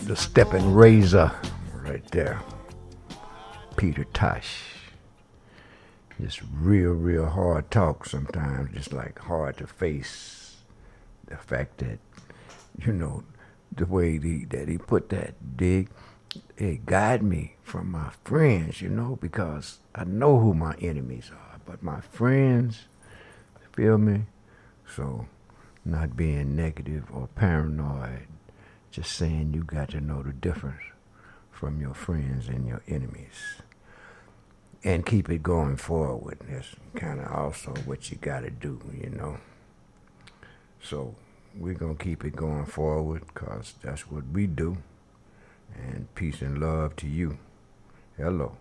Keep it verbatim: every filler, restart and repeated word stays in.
the stepping razor right there. Peter Tosh. Just real, real hard talk sometimes, just like hard to face the fact that, you know, the way he, that he put that dig, it guide me from my friends, you know, because I know who my enemies are, but my friends, feel me? So, not being negative or paranoid, just saying you got to know the difference from your friends and your enemies. And keep it going forward. That's kind of also what you got to do, you know. So we're going to keep it going forward because that's what we do. And peace and love to you. Hello.